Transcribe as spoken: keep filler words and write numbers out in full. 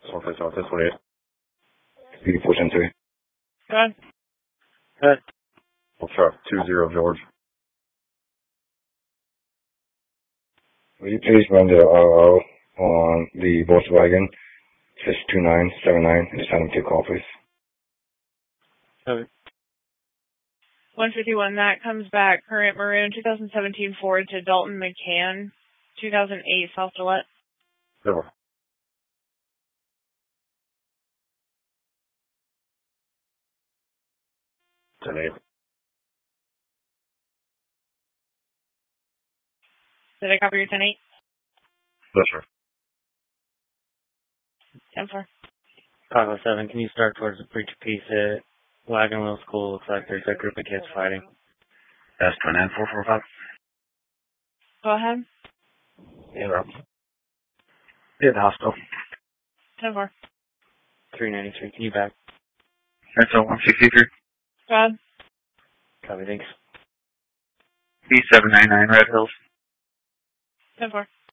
Southwest Southwest forty-eight. B four ten three. Go ahead. Go ahead. Truck two zero George. Will you please run the R O on the Volkswagen six two nine seven nine and send them to call, please? Okay. one fifty-one, that comes back. Current maroon two thousand seventeen Ford to Dalton McCann, two thousand eight South Gillette. Zero. ten eight. Did I copy your ten eight? Yes, sir. ten four. Chicago seven, can you start towards the preacher piece at Wagon Wheel School? Looks like there's a group of kids fighting. That's two nine four four five. Go ahead. Interrupt. Yeah, the hospital. ten four. three ninety-three, can you back? That's a one sixty-three. Go ahead. Copy, thanks. B seven nine nine Red Hills. ten four.